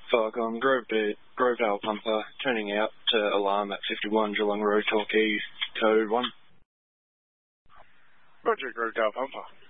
Farcon, Grovedale Pumper, turning out to alarm at 51 Geelong Road, Torquay, code 1. Roger, Grovedale Pumper.